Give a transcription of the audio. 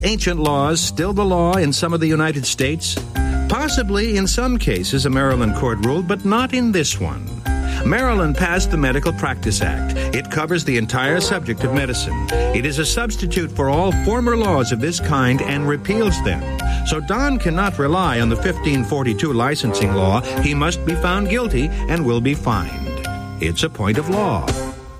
Ancient laws still the law in some of the United States? Possibly in some cases a Maryland court ruled, but not in this one. Maryland passed the Medical Practice Act. It covers the entire subject of medicine. It is a substitute for all former laws of this kind and repeals them. So Don cannot rely on the 1542 licensing law. He must be found guilty and will be fined. It's a point of law.